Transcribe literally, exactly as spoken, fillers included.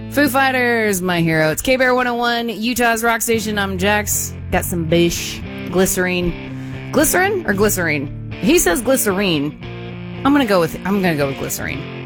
Foo Fighters, My Hero. It's K-Bear one oh one, Utah's rock station. I'm Jax. Got some bish. Glycerine. Glycerin or glycerine? He says glycerine. I'm gonna go with I'm gonna go with glycerine.